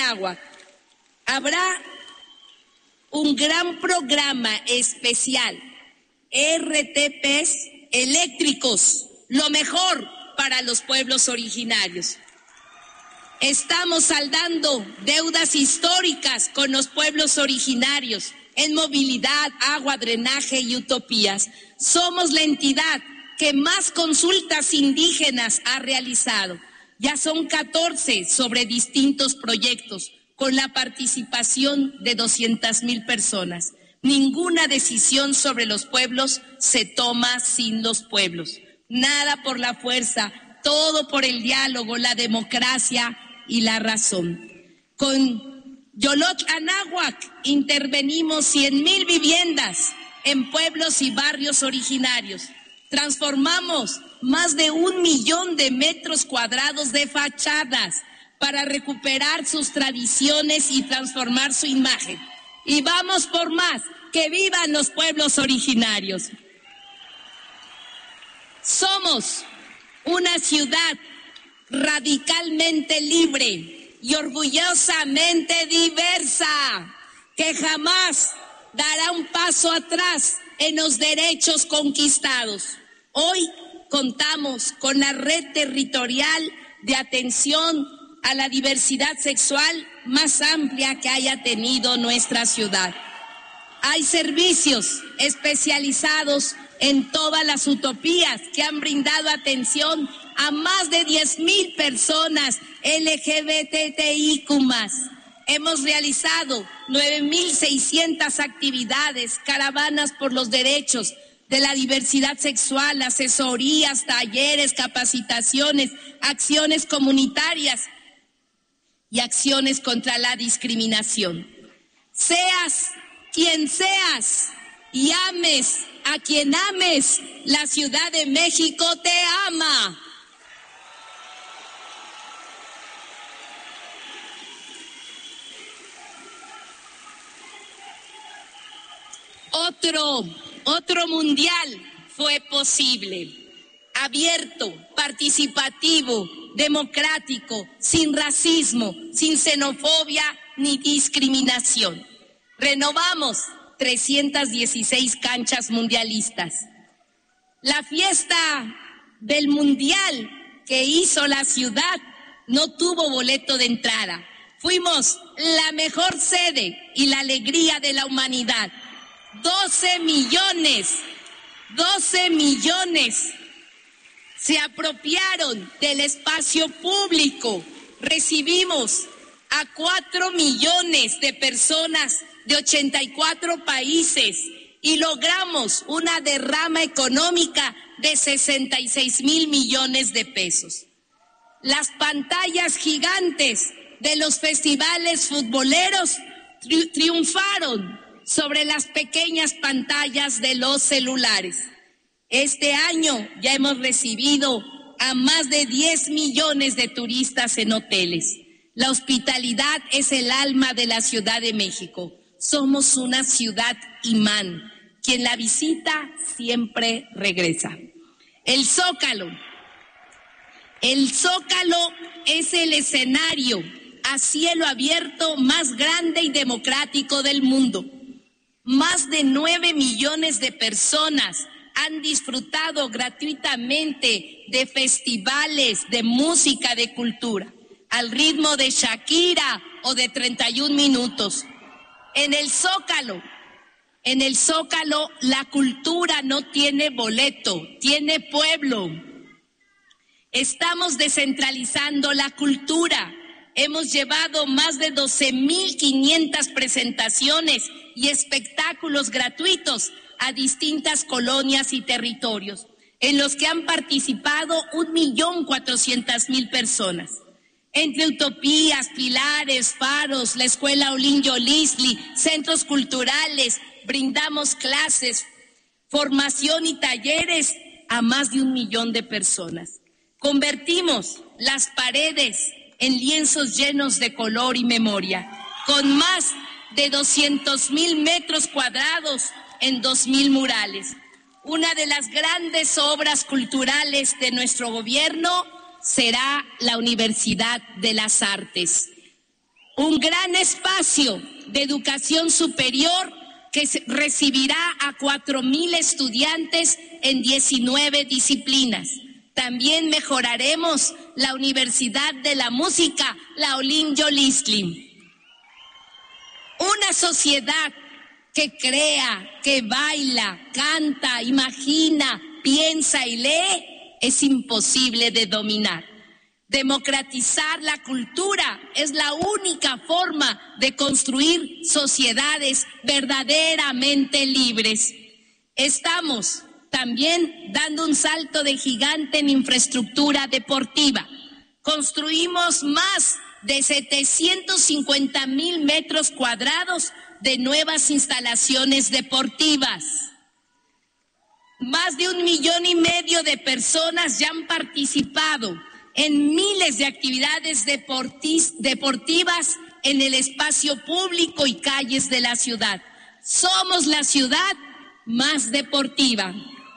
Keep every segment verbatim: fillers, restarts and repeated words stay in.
Anáhuac. Habrá un gran programa especial, R T Ps eléctricos, lo mejor para los pueblos originarios. Estamos saldando deudas históricas con los pueblos originarios en movilidad, agua, drenaje y utopías. Somos la entidad que más consultas indígenas ha realizado. Ya son catorce sobre distintos proyectos, con la participación de doscientas mil personas. Ninguna decisión sobre los pueblos se toma sin los pueblos. Nada por la fuerza, todo por el diálogo, la democracia y la razón. Con Yoloc Anáhuac intervenimos cien mil viviendas en pueblos y barrios originarios. Transformamos más de un millón de metros cuadrados de fachadas para recuperar sus tradiciones y transformar su imagen. Y vamos por más, que vivan los pueblos originarios. Somos una ciudad radicalmente libre y orgullosamente diversa, que jamás dará un paso atrás en los derechos conquistados. Hoy contamos con la red territorial de atención a la diversidad sexual más amplia que haya tenido nuestra ciudad. Hay servicios especializados en todas las utopías que han brindado atención a más de diez mil personas L G B T I Q más. Hemos realizado nueve mil seiscientas actividades, caravanas por los derechos de la diversidad sexual, asesorías, talleres, capacitaciones, acciones comunitarias y acciones contra la discriminación. Seas quien seas y ames a quien ames, la Ciudad de México te ama. Otro, otro mundial fue posible, abierto, participativo, democrático, sin racismo, sin xenofobia ni discriminación. Renovamos trescientas dieciséis canchas mundialistas. La fiesta del mundial que hizo la ciudad no tuvo boleto de entrada. Fuimos la mejor sede y la alegría de la humanidad. doce millones, doce millones se apropiaron del espacio público. Recibimos a cuatro millones de personas de ochenta y cuatro países y logramos una derrama económica de sesenta y seis mil millones de pesos. Las pantallas gigantes de los festivales futboleros tri- triunfaron sobre las pequeñas pantallas de los celulares. Este año ya hemos recibido a más de diez millones de turistas en hoteles. La hospitalidad es el alma de la Ciudad de México. Somos una ciudad imán. Quien la visita siempre regresa. El Zócalo. El Zócalo es el escenario a cielo abierto más grande y democrático del mundo. Más de nueve millones de personas han disfrutado gratuitamente de festivales de música, de cultura, al ritmo de Shakira o de treinta y un minutos. En el Zócalo, en el Zócalo la cultura no tiene boleto, tiene pueblo. Estamos descentralizando la cultura. Hemos llevado más de doce mil quinientas presentaciones y espectáculos gratuitos a distintas colonias y territorios, en los que han participado un millón cuatrocientas mil personas. Entre utopías, pilares, faros, la Escuela Olin Yolisli, centros culturales, brindamos clases, formación y talleres a más de un millón de personas. Convertimos las paredes en lienzos llenos de color y memoria, con más de doscientos mil metros cuadrados en dos mil murales. Una de las grandes obras culturales de nuestro gobierno será la Universidad de las Artes. Un gran espacio de educación superior que recibirá a cuatro mil estudiantes en diecinueve disciplinas. También mejoraremos la Universidad de la Música, la Olin Yolislim. Una sociedad que crea, que baila, canta, imagina, piensa y lee es imposible de dominar. Democratizar la cultura es la única forma de construir sociedades verdaderamente libres. Estamos también dando un salto de gigante en infraestructura deportiva. Construimos más de setecientos cincuenta mil metros cuadrados de nuevas instalaciones deportivas. Más de un millón y medio de personas ya han participado en miles de actividades deportivas en el espacio público y calles de la ciudad. Somos la ciudad más deportiva.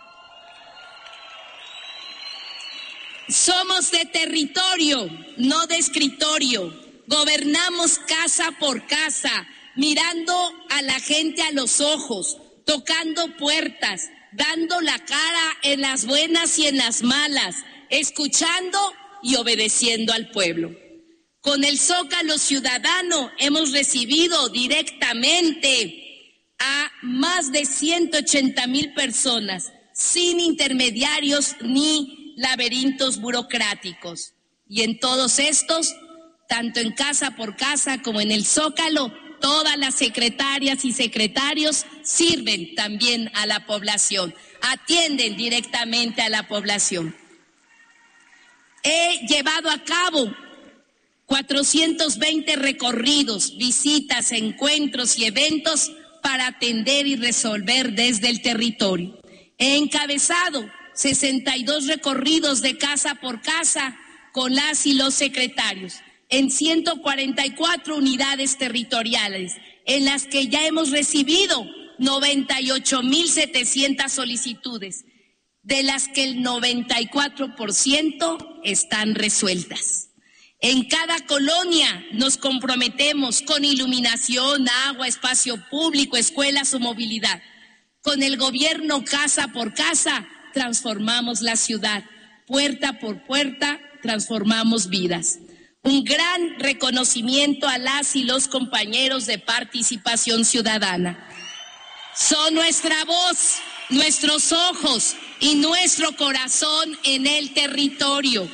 Somos de territorio, no de escritorio. Gobernamos casa por casa, mirando a la gente a los ojos, tocando puertas, dando la cara en las buenas y en las malas, escuchando y obedeciendo al pueblo. Con el Zócalo Ciudadano hemos recibido directamente a más de ciento ochenta mil personas, sin intermediarios ni laberintos burocráticos. Y en todos estos, tanto en casa por casa como en el Zócalo, todas las secretarias y secretarios sirven también a la población, atienden directamente a la población. He llevado a cabo cuatrocientos veinte recorridos, visitas, encuentros y eventos para atender y resolver desde el territorio. He encabezado sesenta y dos recorridos de casa por casa con las y los secretarios en ciento cuarenta y cuatro unidades territoriales, en las que ya hemos recibido noventa y ocho mil setecientas solicitudes, de las que el noventa y cuatro por ciento están resueltas. En cada colonia nos comprometemos con iluminación, agua, espacio público, escuelas o movilidad. Con el gobierno casa por casa transformamos la ciudad, puerta por puerta transformamos vidas. Un gran reconocimiento a las y los compañeros de Participación Ciudadana. Son nuestra voz, nuestros ojos y nuestro corazón en el territorio.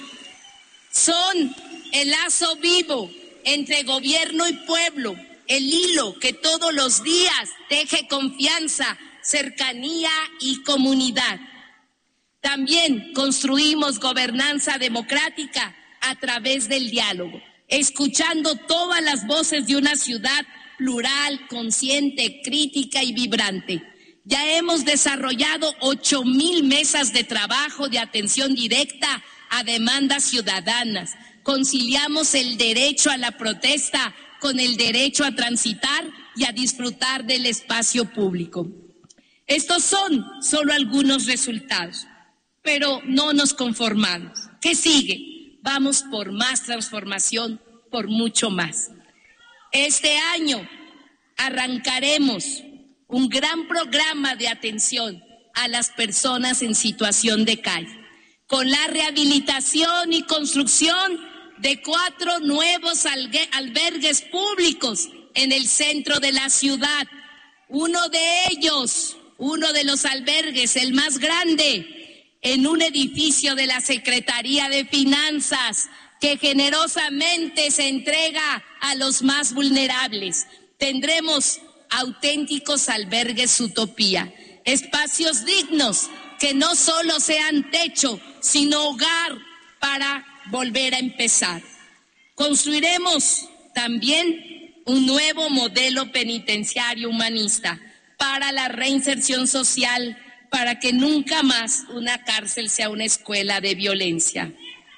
Son el lazo vivo entre gobierno y pueblo, el hilo que todos los días teje confianza, cercanía y comunidad. También construimos gobernanza democrática a través del diálogo, escuchando todas las voces de una ciudad plural, consciente, crítica y vibrante. Ya hemos desarrollado ocho mil mesas de trabajo de atención directa a demandas ciudadanas. Conciliamos el derecho a la protesta con el derecho a transitar y a disfrutar del espacio público. Estos son solo algunos resultados, pero no nos conformamos. ¿Qué sigue? Vamos por más transformación, por mucho más. Este año arrancaremos un gran programa de atención a las personas en situación de calle, con la rehabilitación y construcción de cuatro nuevos albergues públicos en el centro de la ciudad. Uno de ellos, uno de los albergues, el más grande, en un edificio de la Secretaría de Finanzas, que generosamente se entrega a los más vulnerables. Tendremos auténticos albergues utopía, espacios dignos que no solo sean techo, sino hogar para volver a empezar. Construiremos también un nuevo modelo penitenciario humanista para la reinserción social, para que nunca más una cárcel sea una escuela de violencia.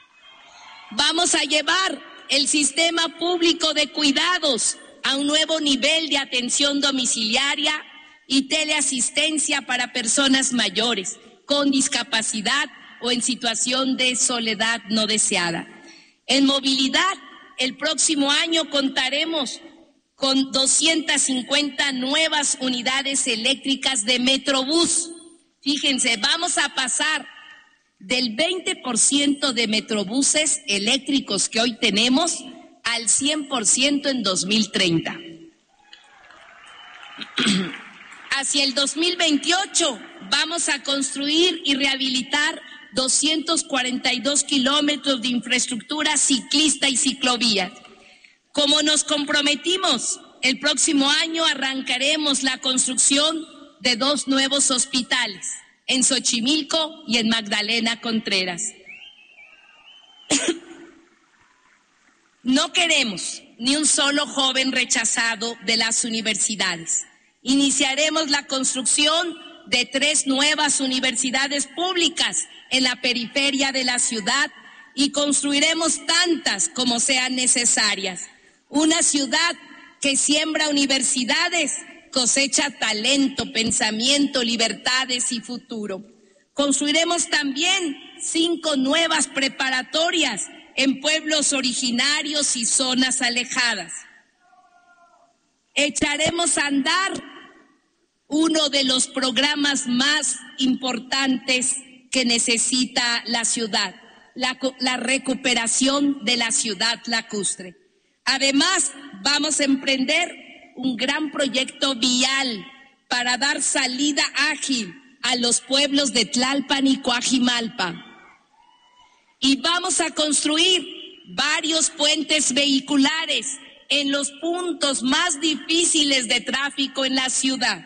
Vamos a llevar el sistema público de cuidados a un nuevo nivel de atención domiciliaria y teleasistencia para personas mayores con discapacidad o en situación de soledad no deseada. En movilidad el próximo año contaremos con doscientas cincuenta nuevas unidades eléctricas de Metrobús. Fíjense, vamos a pasar del veinte por ciento de metrobuses eléctricos que hoy tenemos al cien por ciento en dos mil treinta. Hacia el dos mil veintiocho vamos a construir y rehabilitar doscientos cuarenta y dos kilómetros de infraestructura ciclista y ciclovía. Como nos comprometimos, el próximo año arrancaremos la construcción de dos nuevos hospitales, en Xochimilco y en Magdalena Contreras. No queremos ni un solo joven rechazado de las universidades. Iniciaremos la construcción de tres nuevas universidades públicas en la periferia de la ciudad y construiremos tantas como sean necesarias. Una ciudad que siembra universidades, cosecha talento, pensamiento, libertades y futuro. Construiremos también cinco nuevas preparatorias en pueblos originarios y zonas alejadas. Echaremos a andar uno de los programas más importantes que necesita la ciudad, la, la recuperación de la ciudad lacustre. Además, vamos a emprender un gran proyecto vial para dar salida ágil a los pueblos de Tlalpan y Coajimalpa. Y vamos a construir varios puentes vehiculares en los puntos más difíciles de tráfico en la ciudad.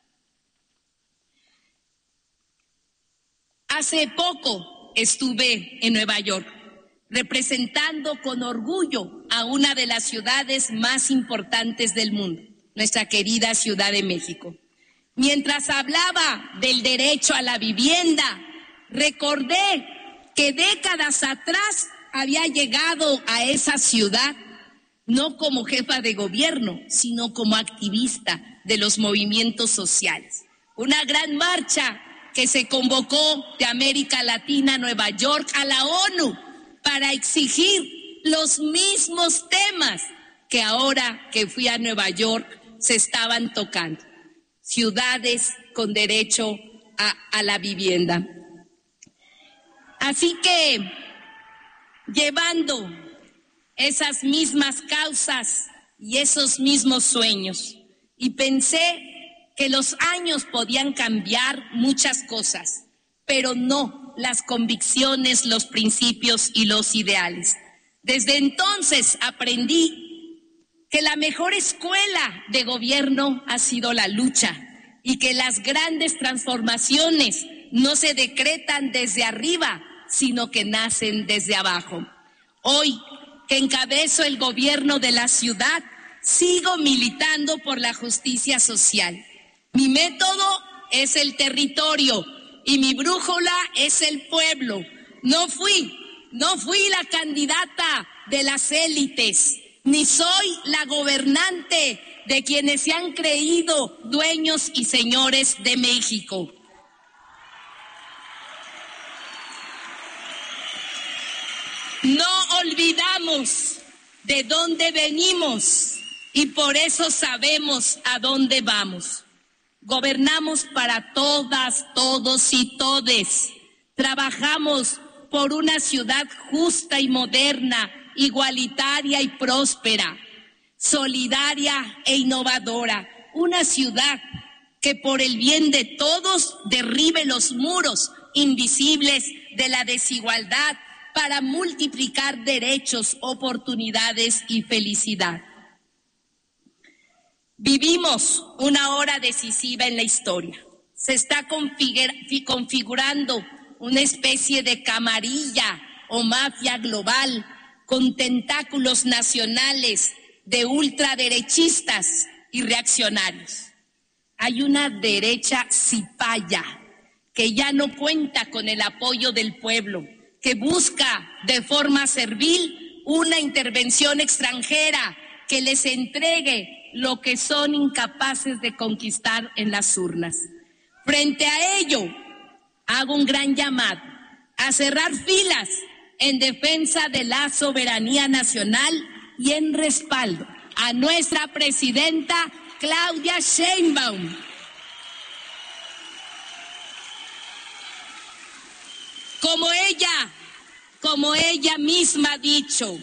Hace poco estuve en Nueva York, representando con orgullo a una de las ciudades más importantes del mundo, nuestra querida Ciudad de México. Mientras hablaba del derecho a la vivienda, recordé que décadas atrás había llegado a esa ciudad no como jefa de gobierno, sino como activista de los movimientos sociales. Una gran marcha que se convocó de América Latina a Nueva York, a la ONU, para exigir los mismos temas que ahora que fui a Nueva York se estaban tocando. Ciudades con derecho a, a la vivienda. Así que, llevando esas mismas causas y esos mismos sueños, y pensé que los años podían cambiar muchas cosas, pero no las convicciones, los principios y los ideales. Desde entonces aprendí que la mejor escuela de gobierno ha sido la lucha y que las grandes transformaciones no se decretan desde arriba, sino que nacen desde abajo. Hoy, que encabezo el gobierno de la ciudad, sigo militando por la justicia social. Mi método es el territorio y mi brújula es el pueblo. No fui, no fui la candidata de las élites, ni soy la gobernante de quienes se han creído dueños y señores de México. No olvidamos de dónde venimos y por eso sabemos a dónde vamos. Gobernamos para todas, todos y todes. Trabajamos por una ciudad justa y moderna, igualitaria y próspera, solidaria e innovadora. Una ciudad que por el bien de todos derribe los muros invisibles de la desigualdad para multiplicar derechos, oportunidades y felicidad. Vivimos una hora decisiva en la historia. Se está configurando una especie de camarilla o mafia global con tentáculos nacionales de ultraderechistas y reaccionarios. Hay una derecha cipaya que ya no cuenta con el apoyo del pueblo, que busca de forma servil una intervención extranjera que les entregue lo que son incapaces de conquistar en las urnas. Frente a ello, hago un gran llamado a cerrar filas en defensa de la soberanía nacional y en respaldo a nuestra presidenta Claudia Sheinbaum. Como ella, como ella misma ha dicho,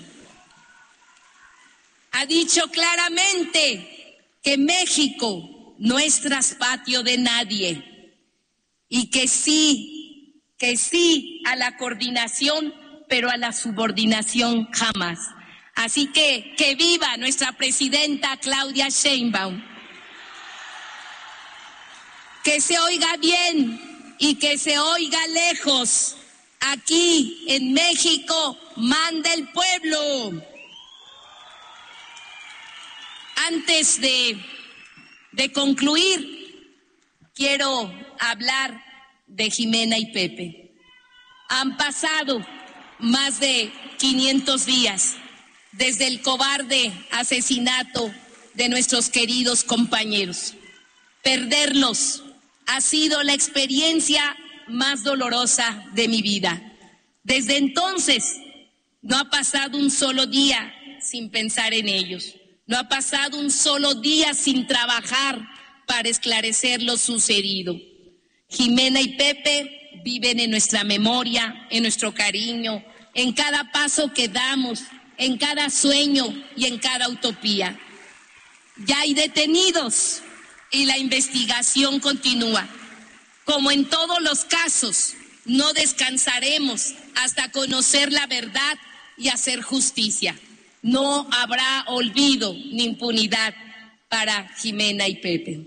ha dicho claramente que México no es traspatio de nadie y que sí, que sí a la coordinación, pero a la subordinación jamás. Así que, que viva nuestra presidenta Claudia Sheinbaum. Que se oiga bien y que se oiga lejos. Aquí en México manda el pueblo. Antes de, de concluir, quiero hablar de Jimena y Pepe. Han pasado más de quinientos días desde el cobarde asesinato de nuestros queridos compañeros. Perderlos ha sido la experiencia más dolorosa de mi vida. Desde entonces no ha pasado un solo día sin pensar en ellos. No ha pasado un solo día sin trabajar para esclarecer lo sucedido. Jimena y Pepe viven en nuestra memoria, en nuestro cariño, en cada paso que damos, en cada sueño y en cada utopía. Ya hay detenidos y la investigación continúa. Como en todos los casos, no descansaremos hasta conocer la verdad y hacer justicia. No habrá olvido ni impunidad para Jimena y Pepe.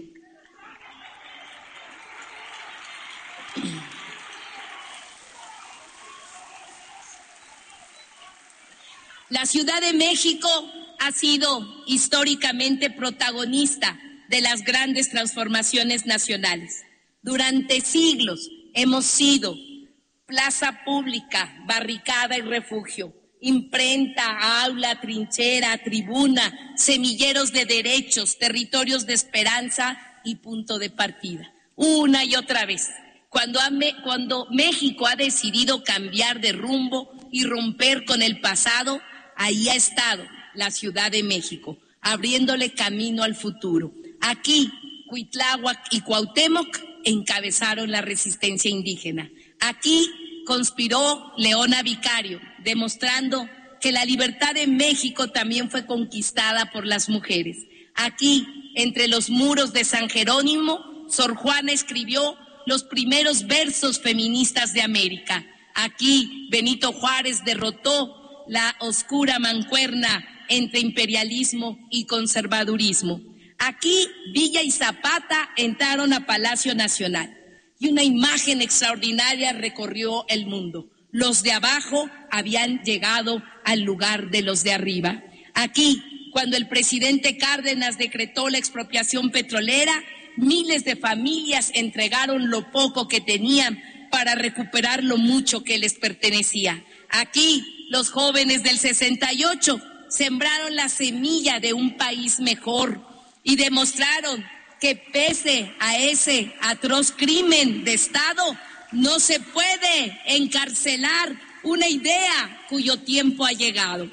La Ciudad de México ha sido históricamente protagonista de las grandes transformaciones nacionales. Durante siglos hemos sido plaza pública, barricada y refugio, imprenta, aula, trinchera, tribuna, semilleros de derechos, territorios de esperanza y punto de partida. Una y otra vez, cuando, ha, cuando México ha decidido cambiar de rumbo y romper con el pasado, ahí ha estado la Ciudad de México, abriéndole camino al futuro. Aquí, Cuitláhuac y Cuauhtémoc encabezaron la resistencia indígena. Aquí conspiró Leona Vicario, demostrando que la libertad de México también fue conquistada por las mujeres. Aquí, entre los muros de San Jerónimo, Sor Juana escribió los primeros versos feministas de América. Aquí, Benito Juárez derrotó la oscura mancuerna entre imperialismo y conservadurismo. Aquí, Villa y Zapata entraron a Palacio Nacional y una imagen extraordinaria recorrió el mundo. Los de abajo habían llegado al lugar de los de arriba. Aquí, cuando el presidente Cárdenas decretó la expropiación petrolera, miles de familias entregaron lo poco que tenían para recuperar lo mucho que les pertenecía. Aquí, los jóvenes del sesenta y ocho sembraron la semilla de un país mejor y demostraron que pese a ese atroz crimen de Estado, no se puede encarcelar una idea cuyo tiempo ha llegado.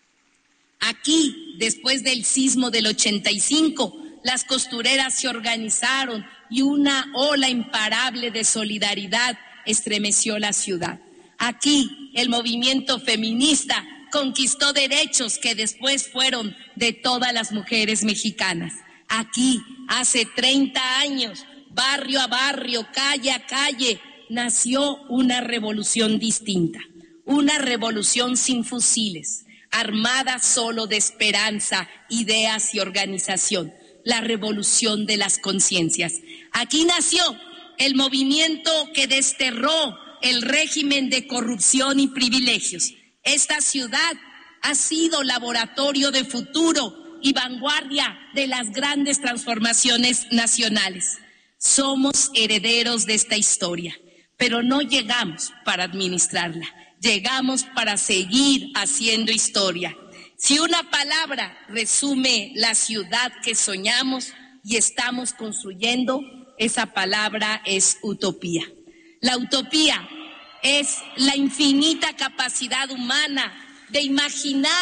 Aquí, después del sismo del ochenta y cinco, las costureras se organizaron y una ola imparable de solidaridad estremeció la ciudad. Aquí, el movimiento feminista conquistó derechos que después fueron de todas las mujeres mexicanas. Aquí, hace treinta años, barrio a barrio, calle a calle, nació una revolución distinta, una revolución sin fusiles, armada solo de esperanza, ideas y organización, la revolución de las conciencias. Aquí nació el movimiento que desterró el régimen de corrupción y privilegios. Esta ciudad ha sido laboratorio de futuro y vanguardia de las grandes transformaciones nacionales. Somos herederos de esta historia, pero no llegamos para administrarla, llegamos para seguir haciendo historia. Si una palabra resume la ciudad que soñamos y estamos construyendo, esa palabra es utopía. La utopía es la infinita capacidad humana de imaginar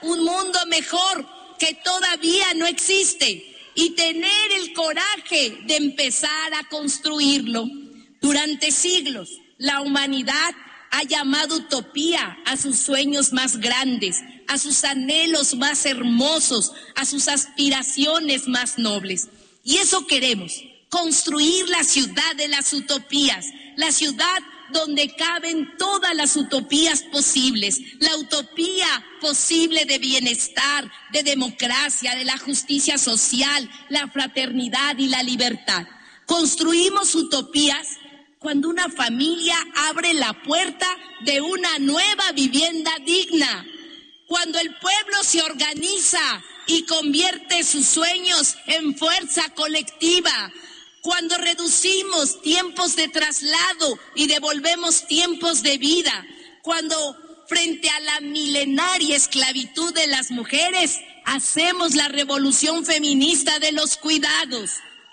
un mundo mejor que todavía no existe y tener el coraje de empezar a construirlo. Durante siglos, la humanidad ha llamado utopía a sus sueños más grandes, a sus anhelos más hermosos, a sus aspiraciones más nobles. Y eso queremos, construir la ciudad de las utopías, la ciudad donde caben todas las utopías posibles, la utopía posible de bienestar, de democracia, de la justicia social, la fraternidad y la libertad. Construimos utopías cuando una familia abre la puerta de una nueva vivienda digna, cuando el pueblo se organiza y convierte sus sueños en fuerza colectiva, cuando reducimos tiempos de traslado y devolvemos tiempos de vida, cuando frente a la milenaria esclavitud de las mujeres hacemos la revolución feminista de los cuidados.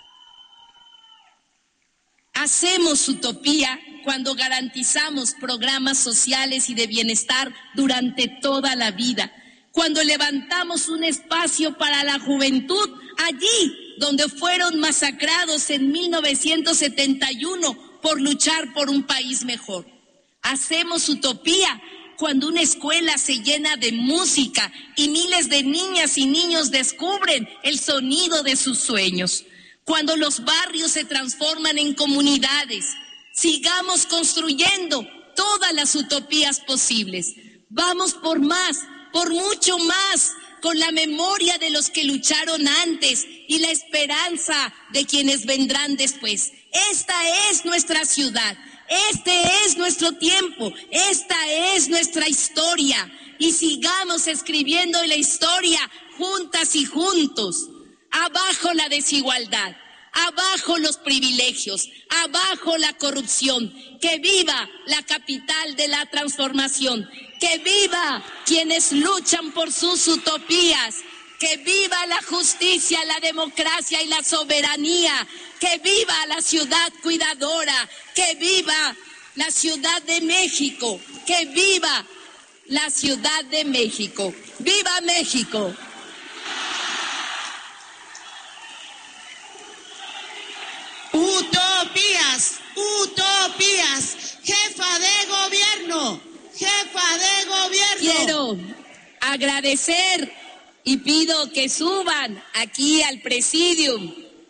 Hacemos utopía cuando garantizamos programas sociales y de bienestar durante toda la vida, cuando levantamos un espacio para la juventud allí donde fueron masacrados en mil novecientos setenta y uno por luchar por un país mejor. Hacemos utopía cuando una escuela se llena de música y miles de niñas y niños descubren el sonido de sus sueños. Cuando los barrios se transforman en comunidades, sigamos construyendo todas las utopías posibles. Vamos por más, por mucho más, con la memoria de los que lucharon antes y la esperanza de quienes vendrán después. Esta es nuestra ciudad, este es nuestro tiempo, esta es nuestra historia. Y sigamos escribiendo la historia juntas y juntos. Abajo la desigualdad, abajo los privilegios, abajo la corrupción. Que viva la capital de la transformación, que viva quienes luchan por sus utopías, que viva la justicia, la democracia y la soberanía, que viva la ciudad cuidadora, que viva la Ciudad de México, que viva la Ciudad de México. ¡Viva México! Utopías, utopías, jefa de gobierno, jefa de gobierno. Quiero agradecer y pido que suban aquí al presidium,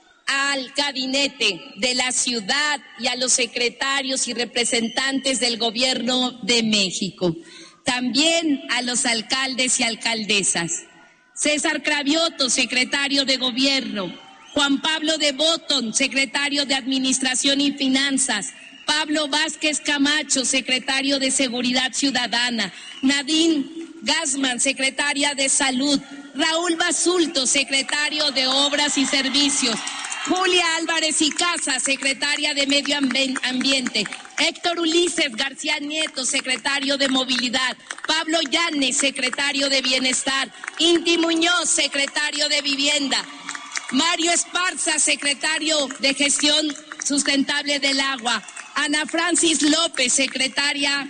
al gabinete de la ciudad y a los secretarios y representantes del gobierno de México. También a los alcaldes y alcaldesas. César Cravioto, secretario de gobierno. Juan Pablo de Botton, secretario de Administración y Finanzas. Pablo Vázquez Camacho, secretario de Seguridad Ciudadana. Nadine Gassman, secretaria de Salud. Raúl Basulto, secretario de Obras y Servicios. Julia Álvarez y Casa, secretaria de Medio Ambiente. Héctor Ulises García Nieto, secretario de Movilidad. Pablo Llanes, secretario de Bienestar. Inti Muñoz, secretario de Vivienda. Mario Esparza, secretario de Gestión Sustentable del Agua. Ana Francis López, secretaria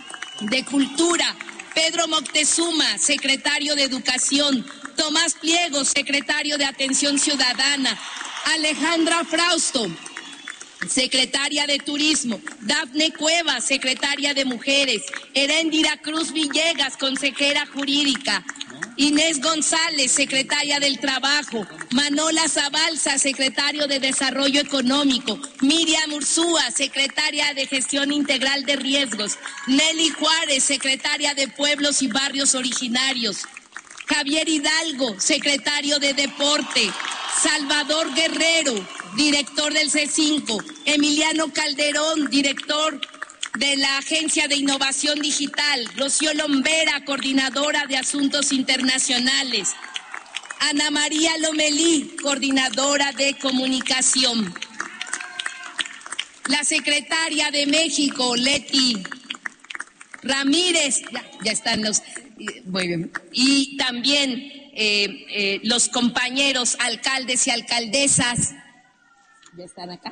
de Cultura. Pedro Moctezuma, secretario de Educación. Tomás Pliego, secretario de Atención Ciudadana. Alejandra Frausto, secretaria de Turismo. Dafne Cuevas, secretaria de Mujeres. Heréndira Cruz Villegas, consejera jurídica. Inés González, secretaria del Trabajo. Manola Zabalza, secretario de Desarrollo Económico. Miriam Ursúa, secretaria de Gestión Integral de Riesgos. Nelly Juárez, secretaria de Pueblos y Barrios Originarios. Javier Hidalgo, secretario de Deporte. Salvador Guerrero, director del C cinco. Emiliano Calderón, director de la Agencia de Innovación Digital. Rocío Lombera, coordinadora de Asuntos Internacionales. Ana María Lomelí, coordinadora de Comunicación. La secretaria de México, Leti Ramírez, ya, ya están los, muy bien. Y también eh, eh, los compañeros alcaldes y alcaldesas, ¿ya están acá?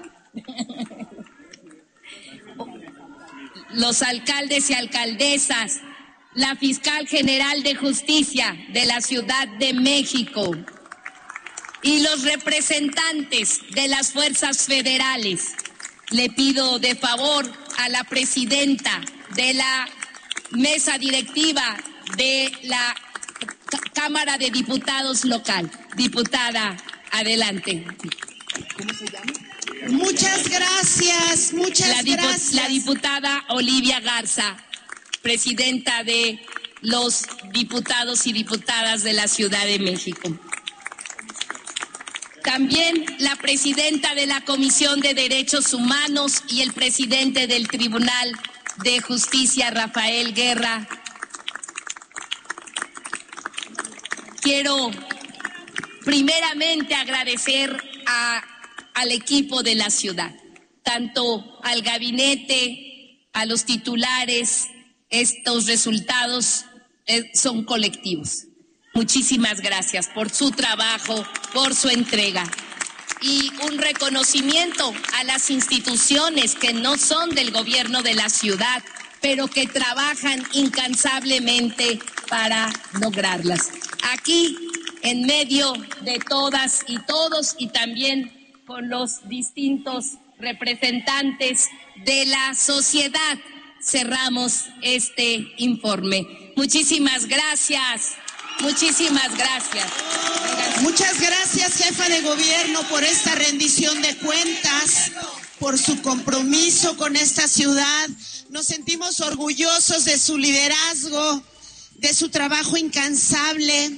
Los alcaldes y alcaldesas la fiscal general de justicia de la Ciudad de México y los representantes de las fuerzas federales. Le pido de favor a la presidenta de la mesa directiva de la Cámara de Diputados local. Diputada, adelante. ¿Cómo se llama? Muchas gracias, muchas la dipu- gracias. La diputada Olivia Garza, presidenta de los diputados y diputadas de la Ciudad de México. También la presidenta de la Comisión de Derechos Humanos y el presidente del Tribunal de Justicia, Rafael Guerra. Quiero primeramente agradecer a, al equipo de la ciudad, tanto al gabinete, a los titulares. Estos resultados eh, son colectivos. Muchísimas gracias por su trabajo, por su entrega. Y un reconocimiento a las instituciones que no son del gobierno de la ciudad, pero que trabajan incansablemente para lograrlas. Aquí, en medio de todas y todos, y también con los distintos representantes de la sociedad, cerramos este informe. Muchísimas gracias. Muchísimas gracias. Muchas gracias, jefa de gobierno, por esta rendición de cuentas, por su compromiso con esta ciudad. Nos sentimos orgullosos de su liderazgo, de su trabajo incansable,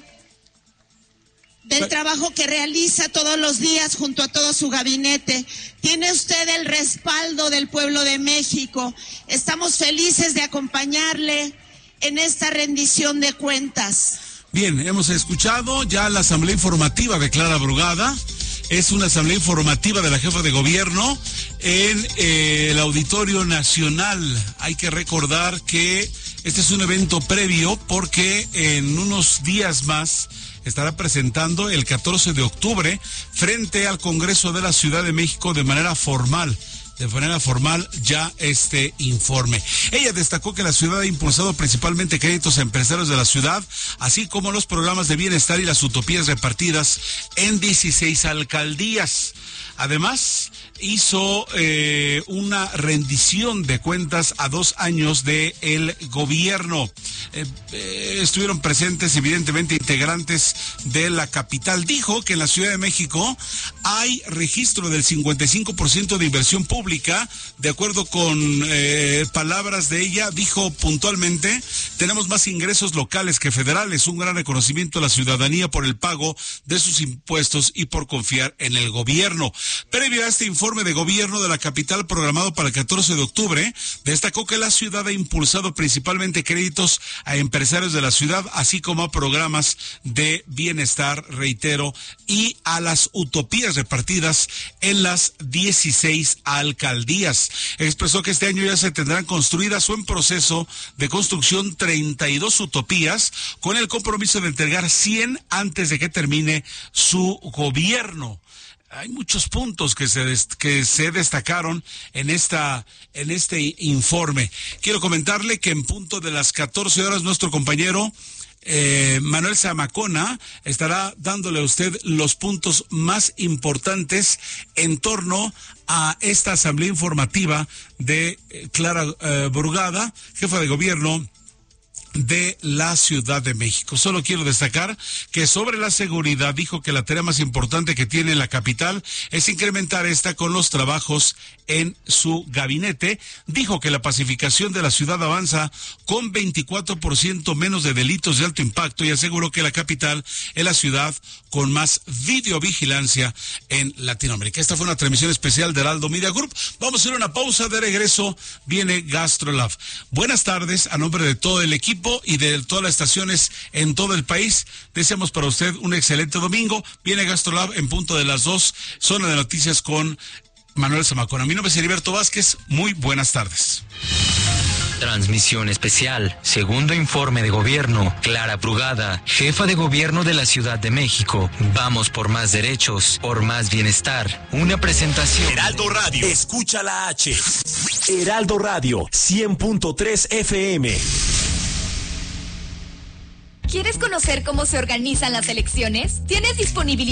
del trabajo que realiza todos los días junto a todo su gabinete. Tiene usted el respaldo del pueblo de México. Estamos felices de acompañarle en esta rendición de cuentas. Bien, hemos escuchado ya la asamblea informativa de Clara Brugada. Es una asamblea informativa de la jefa de gobierno en eh, el Auditorio Nacional. Hay que recordar que este es un evento previo porque en unos días más estará presentando el catorce de octubre frente al Congreso de la Ciudad de México de manera formal. De manera formal ya este informe. Ella destacó que la ciudad ha impulsado principalmente créditos a empresarios de la ciudad, así como los programas de bienestar y las utopías repartidas en dieciséis alcaldías. Además, hizo eh, una rendición de cuentas a dos años de el gobierno. Eh, eh, estuvieron presentes, evidentemente, integrantes de la capital. Dijo que en la Ciudad de México hay registro del cincuenta y cinco por ciento de inversión pública. De acuerdo con eh, palabras de ella, dijo puntualmente: tenemos más ingresos locales que federales, un gran reconocimiento a la ciudadanía por el pago de sus impuestos y por confiar en el gobierno. Previo a este informe de gobierno de la capital programado para el catorce de octubre, destacó que la ciudad ha impulsado principalmente créditos a empresarios de la ciudad, así como a programas de bienestar, reitero, y a las utopías repartidas en las dieciséis alcaldías. Expresó que este año ya se tendrán construidas o en proceso de construcción treinta y dos utopías, con el compromiso de entregar cien antes de que termine su gobierno. Hay muchos puntos que se des, que se destacaron en esta en este informe. Quiero comentarle que en punto de las catorce horas nuestro compañero eh, Manuel Zamacona estará dándole a usted los puntos más importantes en torno a esta asamblea informativa de eh, Clara eh, Brugada, jefa de gobierno de la Ciudad de México. Solo quiero destacar que sobre la seguridad dijo que la tarea más importante que tiene la capital es incrementar esta con los trabajos en su gabinete. Dijo que la pacificación de la ciudad avanza con veinticuatro por ciento menos de delitos de alto impacto y aseguró que la capital es la ciudad con más videovigilancia en Latinoamérica. Esta fue una transmisión especial de Heraldo Media Group. Vamos a hacer una pausa. De regreso viene GastroLab. Buenas tardes a nombre de todo el equipo y de todas las estaciones en todo el país. Deseamos para usted un excelente domingo. Viene GastroLab en punto de las dos. Zona de noticias con Manuel Zamacona. Mi nombre es Heriberto Vázquez. Muy buenas tardes. Transmisión especial. Segundo informe de gobierno. Clara Brugada, jefa de gobierno de la Ciudad de México. Vamos por más derechos, por más bienestar. Una presentación. Heraldo Radio. Escucha la H. Heraldo Radio, cien punto tres F M. ¿Quieres conocer cómo se organizan las elecciones? ¿Tienes disponibilidad